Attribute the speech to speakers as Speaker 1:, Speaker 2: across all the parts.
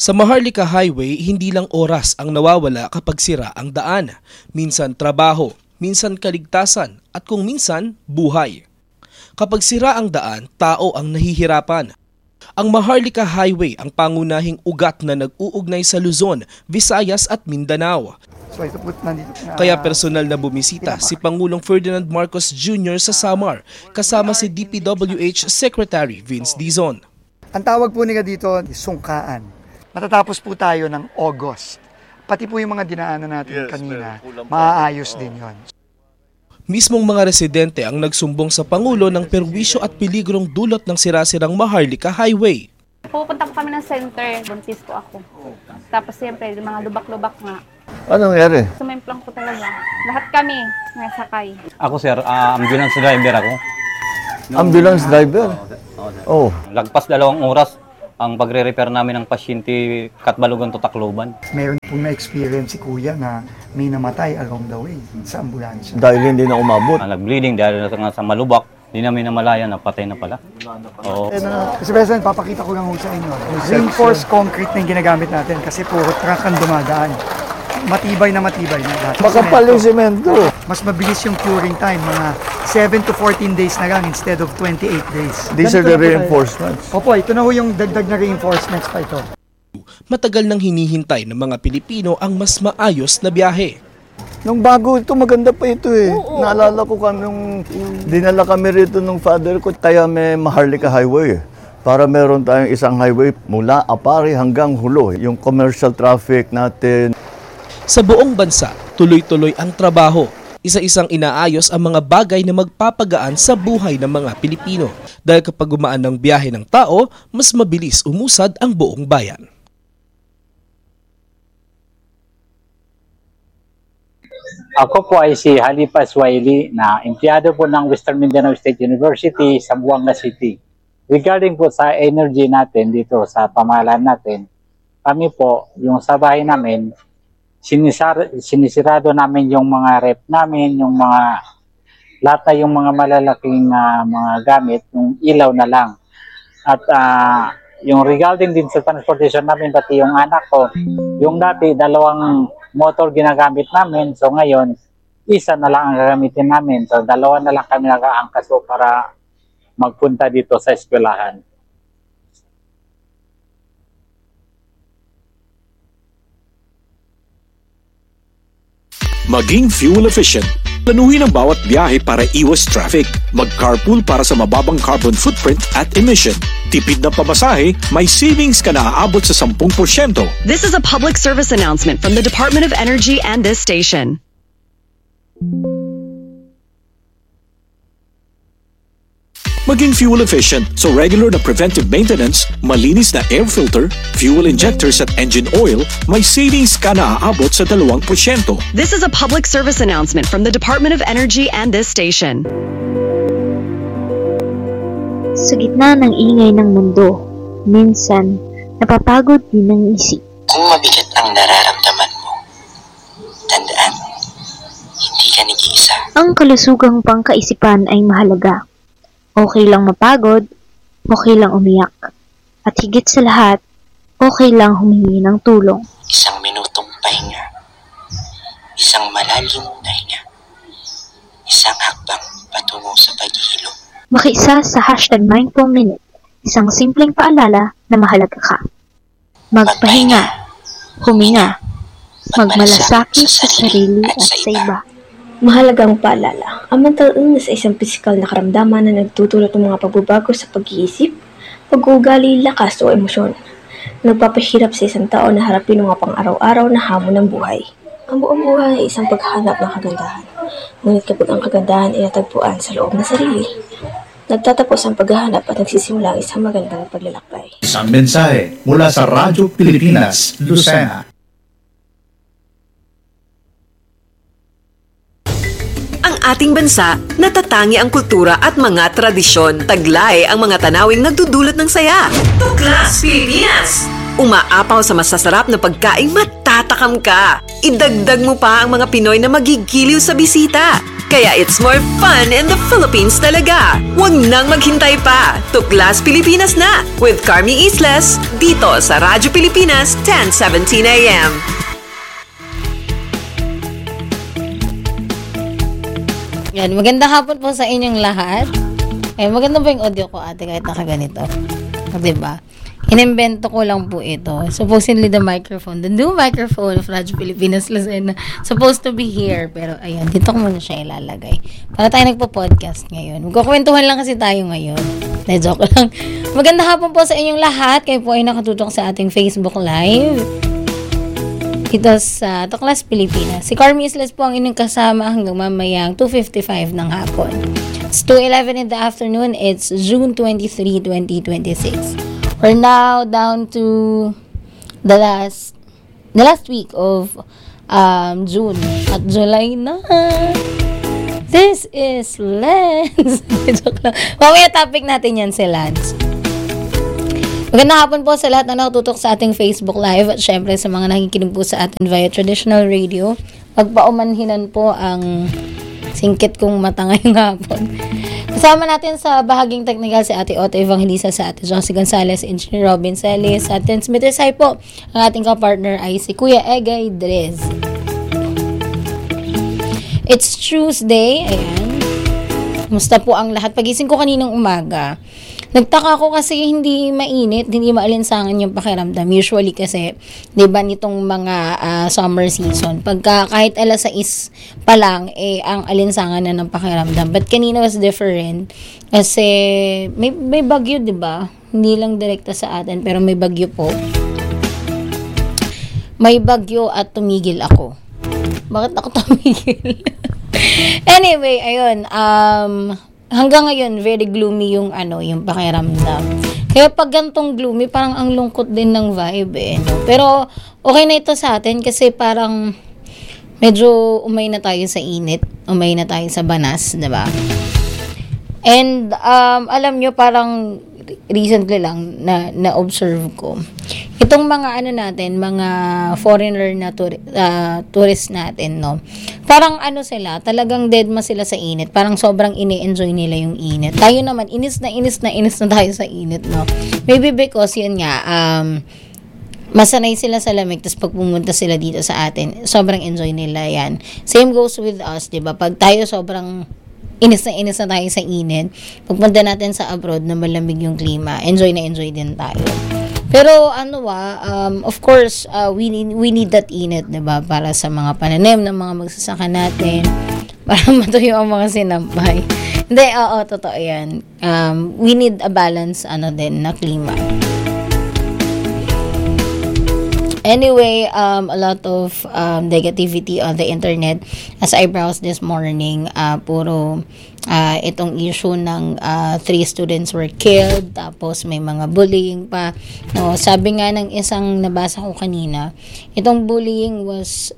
Speaker 1: Sa Maharlika Highway, hindi lang oras ang nawawala kapag sira ang daan. Minsan trabaho, minsan kaligtasan, at kung minsan, buhay. Kapag sira ang daan, tao ang nahihirapan. Ang Maharlika Highway ang pangunahing ugat na nag-uugnay sa Luzon, Visayas at Mindanao. Kaya personal na bumisita si Pangulong Ferdinand Marcos Jr. sa Samar, kasama si DPWH Secretary Vince Dizon.
Speaker 2: Ang tawag po nila dito, sungkaan. Matatapos po tayo ng August. Pati po yung mga dinaanan natin kanina, maaayos din yon.
Speaker 1: Mismong mga residente ang nagsumbong sa Pangulo ng perwisyo at peligrong dulot ng sirasirang Maharlika Highway.
Speaker 3: Pupunta po kami ng center, buntis po ako. Tapos siyempre, mga lubak-lubak nga.
Speaker 4: Anong nangyari?
Speaker 3: Sumimplang po talaga. Lahat kami nasakay.
Speaker 5: Ako sir, ambulance driver ako.
Speaker 4: Ambulance driver? Oh.
Speaker 5: Lagpas 2 oras ang pagre-repair namin ng pasyente Katbalogan to Tacloban.
Speaker 2: Meron pong na-experience si Kuya na may namatay along the way sa ambulansya.
Speaker 4: Dahil hindi na umabot.
Speaker 5: Nag-bleeding dahil sa malubak. Hindi namin namalayan na patay na pala. Oo.
Speaker 2: Kasi President, papakita ko lang sa inyo. Reinforced concrete na yung ginagamit natin kasi puro truck ang dumadaan. Matibay na lahat.
Speaker 4: Makapal yung semento.
Speaker 2: Mas mabilis yung curing time, mga 7 to 14 days na lang instead of 28 days.
Speaker 4: These are the reinforcements.
Speaker 2: Opo, ito na ho yung dagdag na reinforcements pa ito.
Speaker 1: Matagal nang hinihintay ng mga Pilipino ang mas maayos na biyahe.
Speaker 4: Nung bago ito, maganda pa ito eh. Naalala ko nung dinala kami rito nung father ko, kaya may Maharlika Highway. Para meron tayong isang highway mula Apari hanggang Hulo. Yung commercial traffic natin.
Speaker 1: Sa buong bansa, tuloy-tuloy ang trabaho. Isa-isang inaayos ang mga bagay na magpapagaan sa buhay ng mga Pilipino. Dahil kapag gumaan ng biyahe ng tao, mas mabilis umusad ang buong bayan.
Speaker 6: Ako po ay si Halifa Swahili na empleyado po ng Western Mindanao State University sa Buanga City. Regarding po sa energy natin dito sa pamahalaan natin, kami po, yung sa bahay namin, sinisirado namin yung mga rep namin, yung mga lahat na yung mga malalaking mga gamit, yung ilaw na lang. At yung regarding din sa transportation namin, pati yung anak ko, yung dati 2 motor ginagamit namin, so ngayon, isa na lang ang gagamitin namin. So 2 na lang kami nag-aangkas para magpunta dito sa eskwelahan.
Speaker 7: Maging fuel efficient. Planuhin ang bawat biyahe para iwas traffic. Mag-carpool para sa mababang carbon footprint at emission. Tipid na pamasahe, may savings ka na aabot sa 10%.
Speaker 8: This is a public service announcement from the Department of Energy and this station.
Speaker 7: Maging fuel efficient, so regular na preventive maintenance, malinis na air filter, fuel injectors at engine oil, may savings ka na aabot sa 2%.
Speaker 8: This is a public service announcement from the Department of Energy and this station.
Speaker 9: Sa gitna ng ingay ng mundo, minsan napapagod din ang isip.
Speaker 10: Kung mabigat ang nararamdaman mo, tandaan, hindi ka nag-iisa.
Speaker 9: Ang kalusugang pangkaisipan ay mahalaga. Okay lang mapagod, okay lang umiyak, at higit sa lahat, okay lang humingi ng tulong.
Speaker 10: Isang minutong pahinga, isang malalim na hinga, isang hakbang patungo sa paghihilom.
Speaker 9: Makiisa sa #Mindful Minute, isang simpleng paalala na mahalaga ka. Magpahinga, huminga, magmalasakit sa sarili at sa iba.
Speaker 11: Mahalagang paalala, ang mental illness ay isang pisikal na karamdaman na nagtutulot ng mga pagbabago sa pag-iisip, pag-uugali, lakas o emosyon. Nagpapahirap sa isang tao na harapin ang mga pang-araw-araw na hamon ng buhay. Ang buong buhay ay isang paghahanap ng kagandahan. Ngunit kapag ang kagandahan ay natagpuan sa loob ng sarili, nagtatapos ang paghahanap at nagsisimula ang isang magandang paglalakbay.
Speaker 12: Isang mensahe mula sa Radyo Pilipinas, Lucena.
Speaker 8: Ating bansa, natatangi ang kultura at mga tradisyon. Taglay ang mga tanawing nagdudulot ng saya. Tuklas Pilipinas! Umaapaw sa masasarap na pagkaing matatakam ka. Idagdag mo pa ang mga Pinoy na magigiliw sa bisita. Kaya it's more fun in the Philippines talaga. Huwag nang maghintay pa. Tuklas Pilipinas na with Carmi Islas dito sa Radyo Pilipinas 10:17 AM.
Speaker 13: Yan, magandang hapon po sa inyong lahat. Maganda ba yung audio ko, ate, kahit nakaganito? Diba? Inimbento ko lang po ito. Supposedly the new microphone of Radyo Pilipinas Lucena supposed to be here. Pero ayan, dito ko muna siya ilalagay. Para tayo nagpo-podcast ngayon. Magkukwentuhan lang kasi tayo ngayon. Joke lang. Magandang hapon po sa inyong lahat. Kayo po ay nakatutok sa ating Facebook Live. Ito sa Tuklas Pilipinas. Si Carmi Islas po ang inyong kasama hanggang mamayang 2:55 ng hapon. It's 2:11 in the afternoon. It's June 23, 2026. We're now down to the last week of June. At July na. This is Lance. Mamaya topic natin yan si Lance. Magandang hapon po sa lahat na nakatutok sa ating Facebook Live at syempre sa mga nakikinig po sa atin via traditional radio. Pagpaumanhinan po ang singkit kong mata ngayong hapon. Kasama natin sa bahaging technical si Ate Otto Evangelista, sa Ate Josie Gonzalez, Engineer Robin Celis, sa ating Smithesay po. Ang ating ka-partner ay si Kuya Egay Drez. It's Tuesday. Ayan. Kumusta po ang lahat? Pagising ko kaninang umaga, nagtaka ko kasi hindi mainit, hindi maalinsangan yung pakiramdam. Usually kasi, di ba nitong mga summer season, pagka kahit alas 6 pa lang, ang alinsangan na ng pakiramdam. But kanina was different kasi may bagyo, di ba? Hindi lang direkta sa atin, pero may bagyo po. May bagyo at tumigil ako. Bakit ako tumigil? Anyway, ayun, hanggang ngayon, very gloomy yung pakiramdam. Kaya pag gantong gloomy, parang ang lungkot din ng vibe no? Pero okay na ito sa atin kasi parang medyo umay na tayo sa init, umay na tayo sa banas, diba? And alam nyo, parang recently lang na-observe ko. Itong mga mga foreigner na tourist natin, no? Parang sila, talagang deadma sila sa init. Parang sobrang ini-enjoy nila yung init. Tayo naman, inis na tayo sa init, no? Maybe because yun nga, masanay sila sa lamig, tapos pag pumunta sila dito sa atin, sobrang enjoy nila yan. Same goes with us, diba? Pag tayo sobrang inis na tayo sa init, pagpunta natin sa abroad na malamig yung klima, enjoy din tayo. Pero of course, we need that init, 'di ba? Para sa mga pananim ng mga magsasaka natin, para matuyo ang mga sinampay. Hindi, totoo 'yan. We need a balance na klima. Anyway, a lot of negativity on the internet as I browsed this morning. Puro itong issue ng 3 students were killed, tapos may mga bullying pa. No, sabi nga ng isang nabasa ko kanina, itong bullying was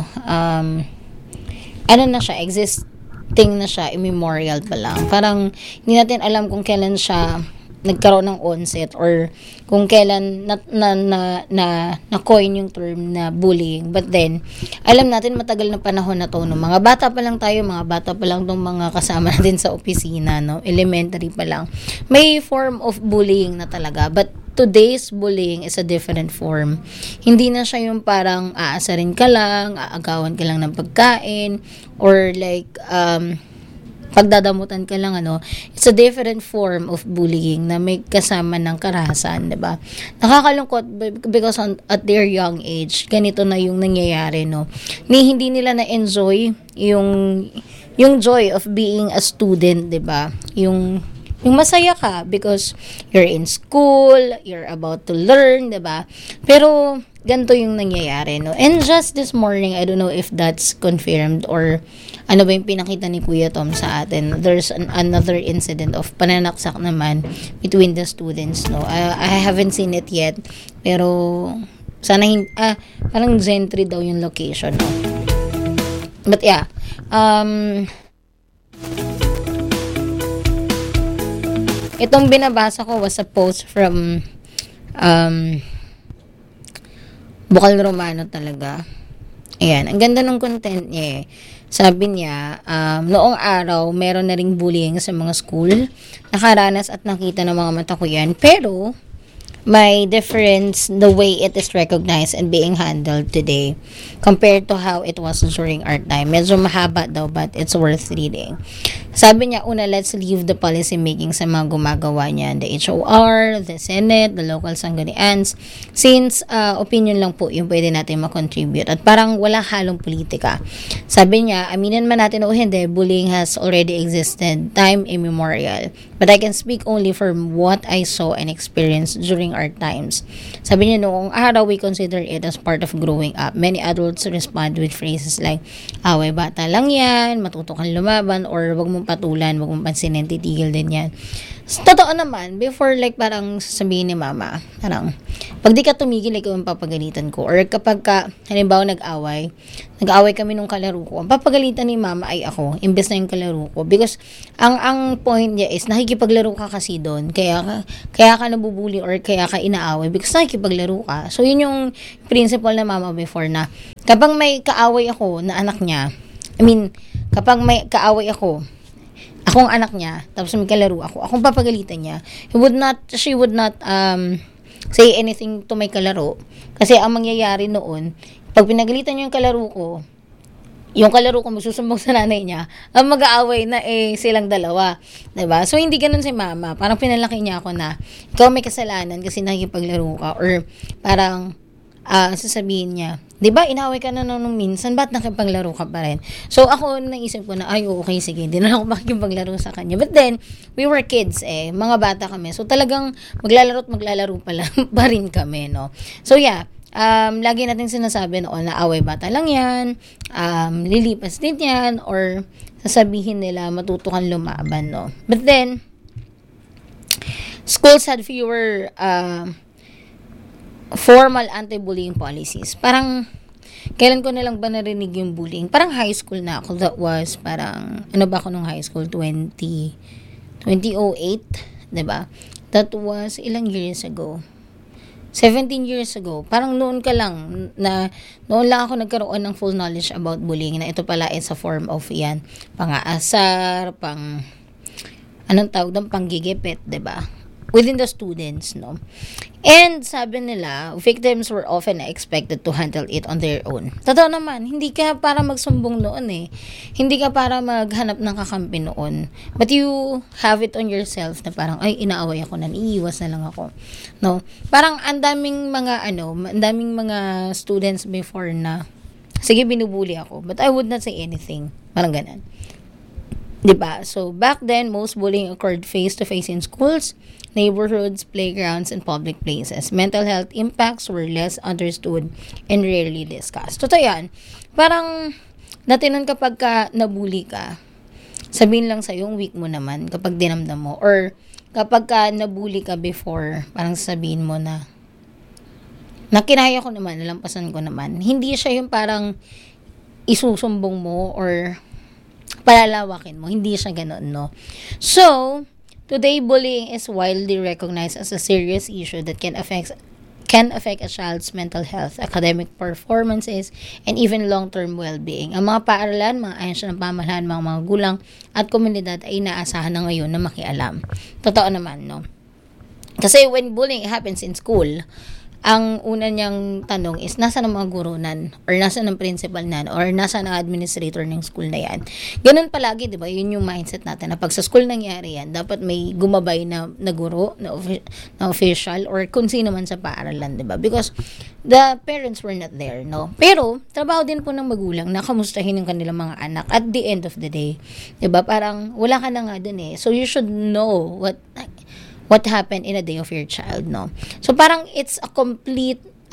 Speaker 13: existing na siya, immemorial pa lang. Parang hindi natin alam kung kailan siya nagkaroon ng onset or kung kailan na-coin yung term na bullying. But then, alam natin matagal na panahon na to, no? Mga bata pa lang tong mga kasama natin sa opisina, no? Elementary pa lang. May form of bullying na talaga. But today's bullying is a different form. Hindi na siya yung parang aasarin ka lang, aagawan ka lang ng pagkain, or like, pagdadamutan ka lang, it's a different form of bullying na may kasama ng karahasan, 'di ba? Nakakalungkot because at their young age, ganito na yung nangyayari, no? Hindi nila na-enjoy yung joy of being a student, 'di ba? Yung masaya ka because you're in school, you're about to learn, 'di ba? Pero ganito yung nangyayari, no? And just this morning, I don't know if that's confirmed or ano ba yung pinakita ni Kuya Tom sa atin. There's another incident of pananaksak naman between the students, no? I haven't seen it yet, pero sana parang Gentry daw yung location, no? But yeah, itong binabasa ko was a post from Bukal Romano talaga. Ayan, ang ganda ng content niya eh. Sabi niya, noong araw, meron na ring bullying sa mga school. Nakaranas at nakita ng mga mata ko yan. Pero, may difference the way it is recognized and being handled today compared to how it was during our time. Medyo mahaba daw, but it's worth reading. Sabi niya, una, let's leave the policy making sa mga gumagawa niyan. The HOR, the Senate, the local sanggunians. Since opinion lang po yung pwede natin makontribute. At parang wala halong politika. Sabi niya, aminin man natin o hindi, bullying has already existed time immemorial. But I can speak only from what I saw and experienced during our times. Sabi niya, noong araw, we consider it as part of growing up. Many adults respond with phrases like, away bata lang yan, matuto kang lumaban, or wag mong patulan, wag mong pansinin, titigil din yan. So, totoo naman, before like parang sabihin ni mama, parang, pag di ka tumigil, ikaw ang papagalitan ko. Or kapag ka, halimbawa nag-away kami nung kalaro ko, ang papagalitan ni mama ay ako, imbes na yung kalaro ko. Because, ang point niya is, nakikipaglaro ka kasi doon, kaya ka nabubuli or kaya ka inaaway, because nakikipaglaro ka. So, yun yung principle na mama before na, kapag may kaaway ako na anak niya, kapag may kaaway akong anak niya, tapos may kalaro ako, akong papagalitan niya, she would not say anything to my kalaro. Kasi ang mangyayari noon, pag pinagalitan niya yung kalaro ko magsusumbong sa nanay niya, ang mag-aaway na silang dalawa. Diba? So, hindi ganun si mama. Parang pinalaki niya ako na, ikaw may kasalanan kasi nakikipaglaro ka. Or parang, sasabihin niya, di ba inaway ka na nung minsan, ba't nakipaglaro ka pa rin? So ako naisip ko na, ay okay, sige, di na ako makipaglaro sa kanya. But then, we were kids mga bata kami. So talagang maglalaro pa rin kami, no? So yeah, lagi natin sinasabi noon na away bata lang yan, lilipas din yan, or sasabihin nila matuto kang lumaban, no? But then, schools had fewer formal anti-bullying policies. Parang, kailan ko nalang ba narinig yung bullying? Parang high school na ako. That was parang, ano ba ako nung high school? 2008, diba? That was ilang years ago? 17 years ago. Parang noon lang ako nagkaroon ng full knowledge about bullying, na ito pala is a form of yan, pang-aasar, panggigipit, diba? Within the students, no? And sabi nila, victims were often expected to handle it on their own. Totoo naman, hindi ka para magsumbong noon Hindi ka para maghanap ng kakampi noon. But you have it on yourself na parang, ay, inaaway ako na, iiwas na lang ako. No? Parang ang daming mga students before na, sige, binubuli ako, but I would not say anything. Parang ganun. Diba? So, back then, most bullying occurred face-to-face in schools, neighborhoods, playgrounds, and public places. Mental health impacts were less understood and rarely discussed. Totoo yan. Parang, natinan kapag ka nabully ka, sabihin lang sa'yo yung weak mo naman kapag dinamdam mo. Or, kapag ka nabully ka before, parang sabihin mo na kinaya ko naman, nalampasan ko naman. Hindi siya yung parang isusumbong mo or palalawakin mo. Hindi siya ganoon, no? So, today, bullying is widely recognized as a serious issue that can affect a child's mental health, academic performances, and even long-term well-being. Ang mga paaralan, mga ahensya ng pamahalaan, mga gulang at komunidad ay inaasahan na ngayon na makialam. Totoo naman, no? Kasi when bullying happens in school, ang una niyang tanong is, nasa ng mga guro nan? Or nasa ng principal nan? Or nasa ng administrator ng school na yan? Ganun palagi, di ba? Yun yung mindset natin. Na pag sa school nangyari yan, dapat may gumabay na guro, na official, or kung sino man sa paaralan, di ba? Because the parents were not there, no? Pero, trabaho din po ng magulang na kamustahin yung kanilang mga anak at the end of the day. Di ba? Parang, wala ka na nga dun So, you should know what happened in a day of your child, no? So, parang it's a complete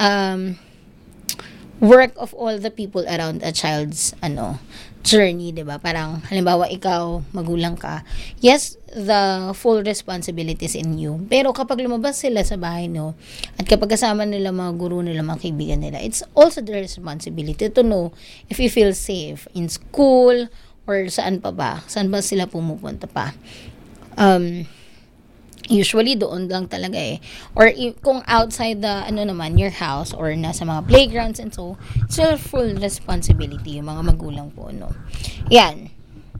Speaker 13: work of all the people around a child's journey, diba? Parang, halimbawa, ikaw, magulang ka. Yes, the full responsibilities in you. Pero kapag lumabas sila sa bahay, no? At kapag kasama nila mga guru nila, mga kaibigan nila, it's also their responsibility to know if you feel safe in school or saan pa ba? Saan ba sila pumupunta pa? Usually doon lang talaga eh. Or kung outside the your house or nasa mga playgrounds and so, still full responsibility yung mga magulang po, no. Yan.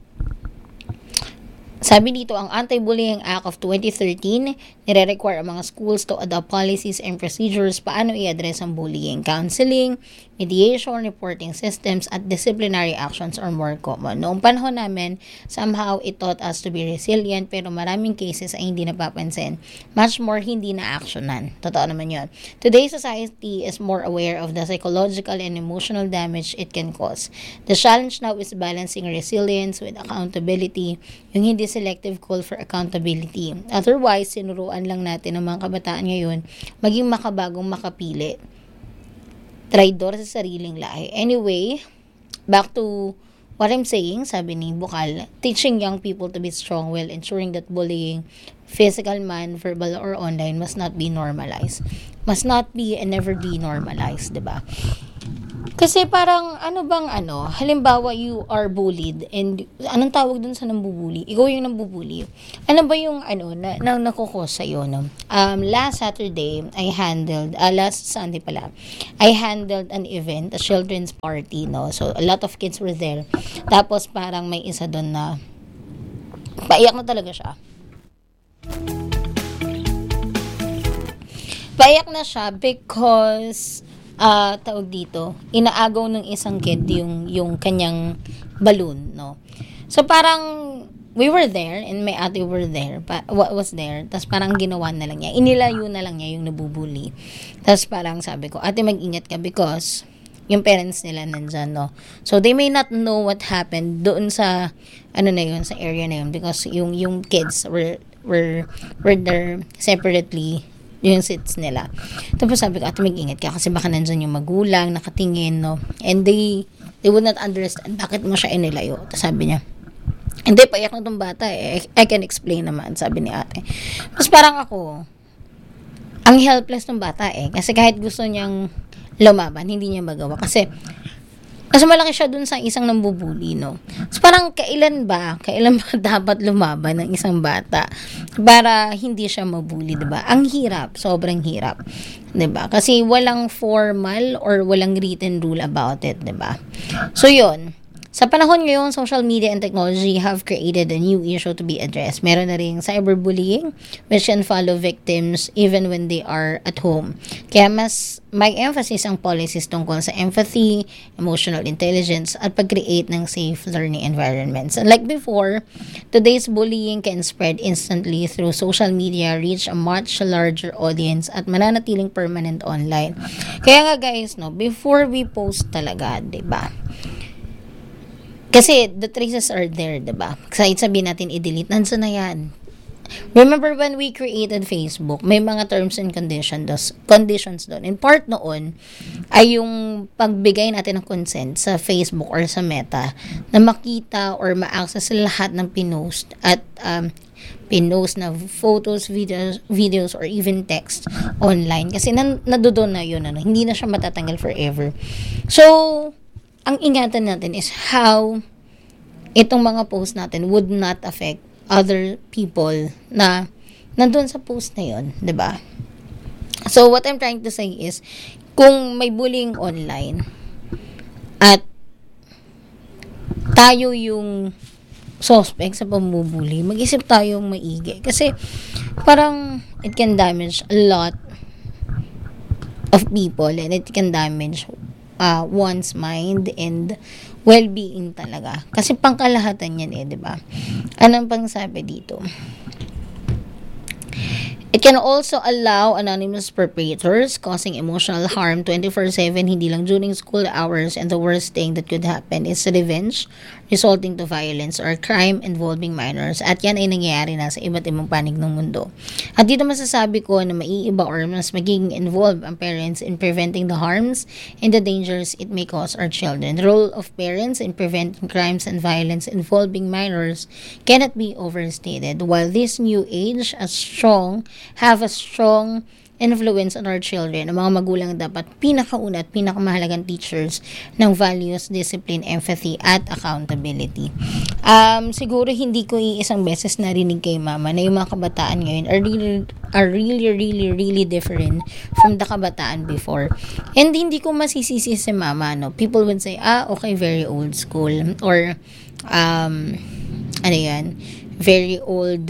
Speaker 13: Sabi dito, ang Anti-Bullying Act of 2013 nire-require ang mga schools to adopt policies and procedures paano i-address ang bullying. Counseling, mediation, reporting systems, at disciplinary actions are more common. Noong panahon namin, somehow it taught us to be resilient, pero maraming cases ay hindi napapansin. Much more hindi na-actionan. Totoo naman yun. Today's society is more aware of the psychological and emotional damage it can cause. The challenge now is balancing resilience with accountability, yung hindi selective call for accountability. Otherwise, sinuruan lang natin ang mga kabataan ngayon maging makabagong makapili. Traidor sa sariling lahi. Anyway, back to what I'm saying, sabi ni Bukal, teaching young people to be strong while ensuring that bullying, physical man, verbal, or online must not be normalized. Must not be and never be normalized, diba? Kasi parang, halimbawa you are bullied and anong tawag dun sa nambubuli? Ikaw yung nambubuli. Ano ba yung nakukos sa'yo, no? Last Sunday pala, I handled an event, a children's party, no? So, a lot of kids were there. Tapos parang may isa dun na paiyak na talaga siya. Paiyak na siya because tawag dito, inaagaw ng isang kid yung kanyang balloon, no? So parang we were there and my ate was there. Tapos parang ginawa na lang niya, inilayo na lang niya yung nabubuli. Tapos parang sabi ko, ate, mag-ingat ka because yung parents nila nandyan, no? So they may not know what happened doon sa sa area na yun because yung kids were there separately yung seats nila. Tapos sabi ko, ate, mag-ingat ka kasi baka nandyan yung magulang nakatingin, no? And they would not understand bakit mo siya inilayo. Tapos sabi niya, hindi, paiyak na tong bata eh. I can explain naman, sabi ni ate. Tapos parang ako, ang helpless ng bata eh. Kasi kahit gusto niyang lumaban, hindi niya magawa. Kasi malaki siya dun sa isang nambubuli, no? So, parang kailan ba dapat lumaban ng isang bata para hindi siya mabuli, diba? Ang hirap, sobrang hirap, diba? Kasi walang formal or walang written rule about it, diba? So, yun. Sa panahon ngayon, social media and technology have created a new issue to be addressed. Meron na rin cyberbullying, which can follow victims even when they are at home. Kaya mas may emphasis ang policies tungkol sa empathy, emotional intelligence, at pag-create ng safe learning environments. And like before, today's bullying can spread instantly through social media, reach a much larger audience, at mananatiling permanent online. Kaya nga guys, no, before we post talaga, diba? Kasi the traces are there, diba? Kahit sabihin natin i-delete, nandiyan na yan. Remember when we created Facebook, may mga terms and conditions doon. And part noon ay yung pagbigay natin ng consent sa Facebook or sa Meta na makita or ma-access lahat ng pinost at pinost na photos, videos or even text online. Kasi nadoon na yun, hindi na siya matatanggal forever. So, ang ingatan natin is how itong mga post natin would not affect other people na nandun sa post na yun, diba? So, what I'm trying to say is, kung may bullying online at tayo yung suspect sa pambubuli, mag-isip tayong maigi. Kasi, parang it can damage a lot of people and it can damage one's mind and well-being talaga. Kasi pangkalahatan yan diba? Anong pang sabi dito? It can also allow anonymous perpetrators causing emotional harm 24/7, hindi lang during school hours, and the worst thing that could happen is revenge resulting to violence or crime involving minors. At yan ay nangyayari na sa iba't ibang panig ng mundo. At dito masasabi ko na maiiba or mas magiging involved ang parents in preventing the harms and the dangers it may cause our children. The role of parents in preventing crimes and violence involving minors cannot be overstated. While this new age have a strong influence on our children, ang mga magulang dapat pinakauna at pinakamahalagang teachers ng values, discipline, empathy, at accountability. Siguro hindi ko iisang beses narinig kay mama na yung mga kabataan ngayon are really different from the kabataan before. And hindi ko masisisi si mama, no? People would say, okay, very old school, or very old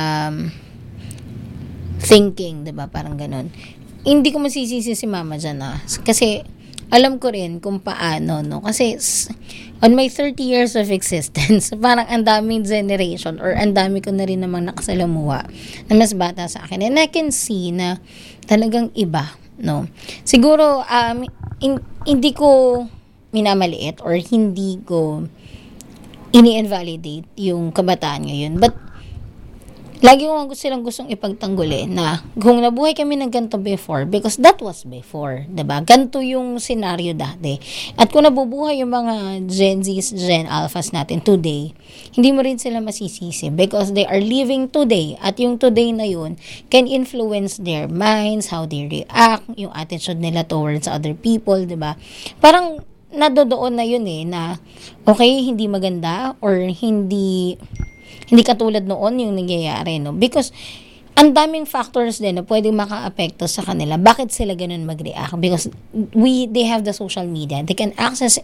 Speaker 13: thinking, diba? Parang ganun. Hindi ko masisisi si mama dyan, kasi alam ko rin kung paano, no? Kasi on my 30 years of existence, parang ang daming generation or ang dami ko na rin namang nakasalamuha na mas bata sa akin. And I can see na talagang iba, no? Siguro, hindi ko minamaliit or hindi ko ini-invalidate yung kabataan ngayon. But, lagi ko silang gustong ipagtanggol na kung nabuhay kami ng ganito before, because that was before, diba? Ganito yung scenario dati. At kung nabubuhay yung mga Gen Zs, Gen Alphas natin today, hindi mo rin sila masisisi because they are living today. At yung today na yun can influence their minds, how they react, yung attitude nila towards other people, diba? Parang nadodoon na yun na okay, hindi maganda or hindi katulad noon yung nangyayari, no? Because ang daming factors din na pwedeng maka-apekto sa kanila. Bakit sila ganun mag-react? Because they have the social media. They can access